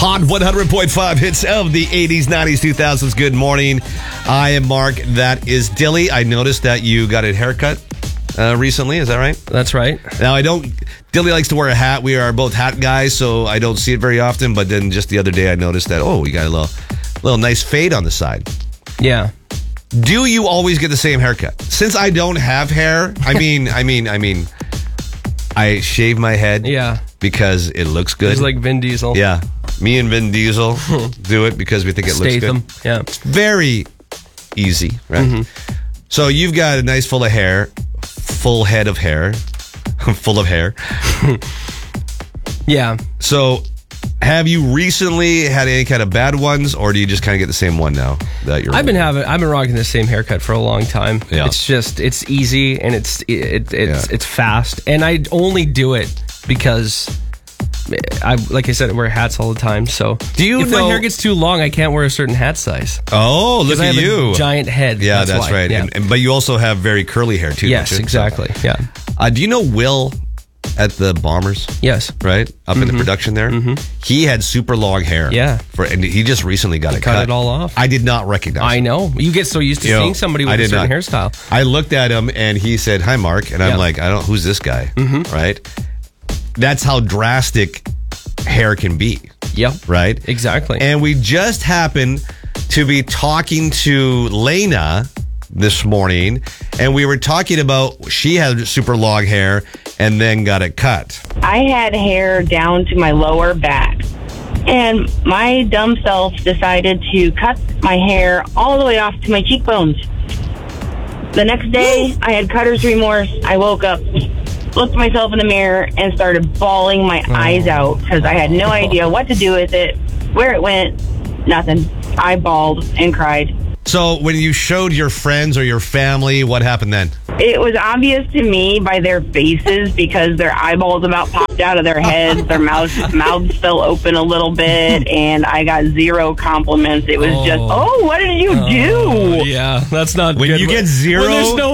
Hot 100.5 hits of the 80s, 90s, 2000s. Good morning. I am Mark. That is Dilly. I noticed that you got a haircut recently. Is that right? That's right. Now, Dilly likes to wear a hat. We are both hat guys, so I don't see it very often. But then just the other day, I noticed that, we got a little nice fade on the side. Yeah. Do you always get the same haircut? Since I don't have hair, I shave my head. Yeah. Because it looks good. It's like Vin Diesel. Yeah. Me and Vin Diesel do it because we think it looks good. Yeah. It's very easy, right? Mm-hmm. So you've got a nice full head of hair, full of hair. Yeah. So have you recently had any kind of bad ones, or do you just kind of get the same one now that you're? I've been rocking the same haircut for a long time. Yeah. It's easy and it's fast, and I only do it because like I said, I wear hats all the time. So if my hair gets too long, I can't wear a certain hat size. Oh, look at you! I have a giant head. Yeah, that's right. Yeah. But you also have very curly hair too. Yes, exactly. Yeah. Do you know Will at the Bombers? Yes. Right? Up in the production there? Mm-hmm. He had super long hair. Yeah. And he just recently got it cut. Cut it all off. I did not recognize him. I know. You get so used to seeing somebody with a certain hairstyle. I looked at him and he said, "Hi, Mark." And I'm like, who's this guy? Mm-hmm. Right? That's how drastic hair can be. Yep. Right? Exactly. And we just happened to be talking to Lena this morning, and we were talking about she had super long hair and then got it cut. I had hair down to my lower back, and my dumb self decided to cut my hair all the way off to my cheekbones. The next day, I had cutter's remorse. I woke up, looked at myself in the mirror, and started bawling my eyes out because I had no idea what to do with it, where it went, nothing. I bawled and cried. So when you showed your friends or your family, what happened then? It was obvious to me by their faces because their eyeballs about popped out of their heads. Their mouths fell open a little bit, and I got zero compliments. It was just, what did you do? Yeah, that's not when good. You get zero.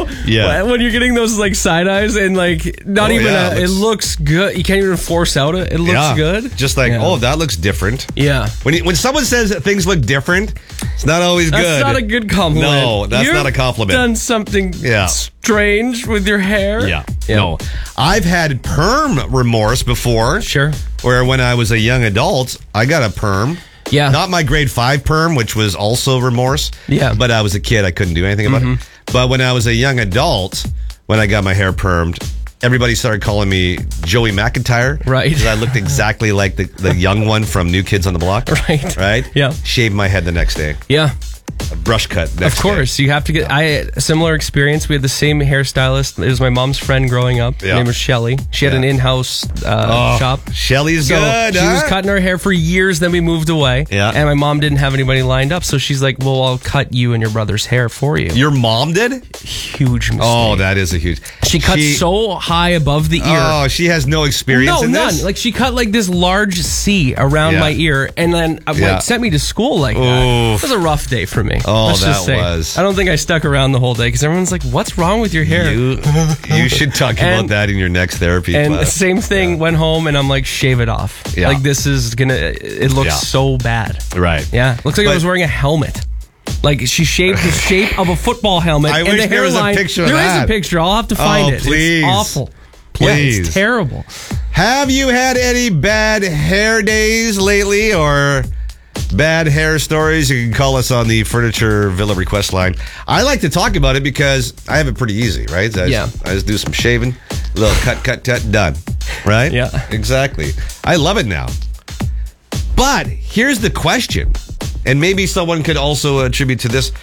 When you're getting those like side eyes and like not even. It looks good. You can't even force out it. It looks good. Just like that looks different. Yeah. When someone says that things look different, it's not always good. That's not a good compliment. No, that's not a compliment. Done something strange with your hair. Yeah. No. I've had perm remorse before. Sure. Where when I was a young adult, I got a perm. Yeah. Not my grade 5 perm, which was also remorse. Yeah. But I was a kid. I couldn't do anything about it. But when I was a young adult, when I got my hair permed, everybody started calling me Joey McIntyre. Right. Because I looked exactly like the young one from New Kids on the Block. Right. Right? Yeah. Shaved my head the next day. Yeah. A brush cut next Of course. day. You have to get... I had a similar experience. We had the same hairstylist. It was my mom's friend growing up. Her name was Shelly. She had an in-house shop. Shelly's good. She was cutting her hair for years, then we moved away. Yeah. And my mom didn't have anybody lined up, so she's like, well, I'll cut you and your brother's hair for you. Your mom did? Huge mistake. Oh, that is a huge... She cut so high above the ear. Oh, she has no experience in this? None. Like, she cut like this large C around my ear, and then sent me to school like that. It was a rough day for me. Oh, Let's just say. was. I don't think I stuck around the whole day because everyone's like, what's wrong with your hair? You should talk about that in your next therapy and class. Same thing, went home and I'm like, shave it off. Yeah. Like, this is gonna, it looks so bad. Right. Yeah. Looks like I was wearing a helmet. Like, she shaved the shape of a football helmet. I and wish the there was hairline. a picture of There that. is a picture. I'll have to find it. Please. It's awful. Please. Yeah, it's terrible. Have you had any bad hair days lately or bad hair stories? You can call us on the Furniture Villa request line. I like to talk about it because I have it pretty easy, right? I just do some shaving, a little cut, done. Right? Yeah. Exactly. I love it now. But here's the question, and maybe someone could also attribute to this.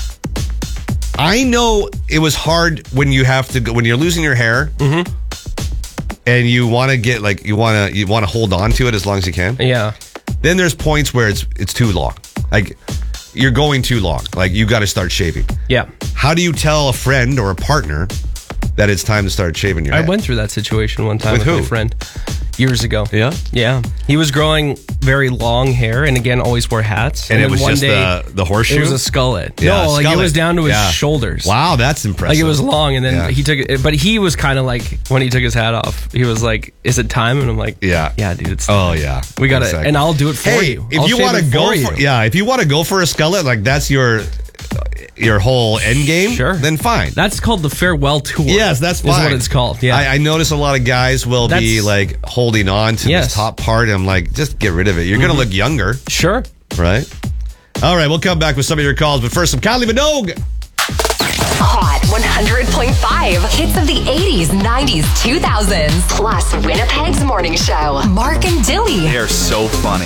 I know it was hard when you have to go, when you're losing your hair, and you want to get you want to hold on to it as long as you can. Yeah. Then there's points where it's too long. Like, you're going too long. Like, you got to start shaving. Yeah. How do you tell a friend or a partner that it's time to start shaving your head? I went through that situation one time with who? my friend years ago. Yeah? Yeah. He was growing very long hair, and again, always wore hats. And it then was one just day, the horseshoe? It was a skullet. Yeah, no, like skullet. it was down to his Yeah. shoulders. Wow, that's impressive. Like it was long, and then Yeah. he took it. But he was kind of like, when he took his hat off, he was like, "Is it time?" And I'm like, Yeah, dude, it's time. Oh yeah, We got it, Exactly. and I'll do it for Hey, you. if I'll you shave want to it go for for, you. if you want to go for a skullet, like that's your whole end game, Sure. then fine. That's called the farewell tour. Yes, that's fine. Is what it's called. Yeah. I notice a lot of guys will be That's- like holding on to Yes. this top part. And I'm like, just get rid of it. You're going to look younger, Sure. right? All right, we'll come back with some of your calls, but first, some Kylie Minogue. Hot 100.5. Hits of the 80s, 90s, 2000s. Plus Winnipeg's morning show. Mark and Dilly. They're so funny.